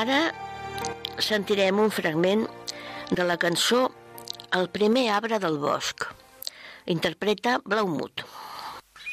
Ara sentirem un fragment de la cançó El primer arbre del bosc. Interpreta Blaumut.